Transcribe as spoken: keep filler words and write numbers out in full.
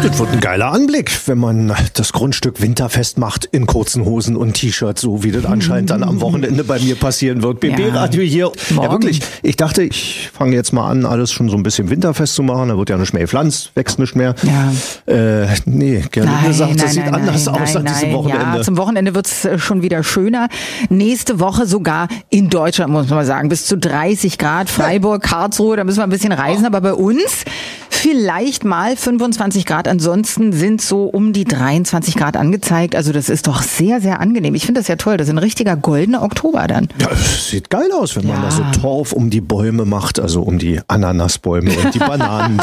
Das wird ein geiler Anblick, wenn man das Grundstück winterfest macht in kurzen Hosen und T-Shirts, so wie das anscheinend dann am Wochenende bei mir passieren wird. B B-Radio ja. hier. Morgen. Ja, wirklich. Ich dachte, ich fange jetzt mal an, alles schon so ein bisschen winterfest zu machen. Da wird ja nicht mehr gepflanzt, wächst nicht mehr. Ja. Äh, nee, gerne nein, gesagt, das nein, sieht nein, anders nein, aus nein, an diesem nein. Wochenende. Ja, zum Wochenende wird's schon wieder schöner. Nächste Woche sogar in Deutschland, muss man mal sagen, bis zu dreißig Grad. Freiburg, Karlsruhe, da müssen wir ein bisschen reisen. Aber bei uns vielleicht mal fünfundzwanzig Grad. Ansonsten sind so um die dreiundzwanzig Grad angezeigt. Also das ist doch sehr, sehr angenehm. Ich finde das ja toll. Das ist ein richtiger goldener Oktober dann. Ja, das sieht geil aus, wenn ja. man da so Torf um die Bäume macht. Also um die Ananasbäume und die Bananen.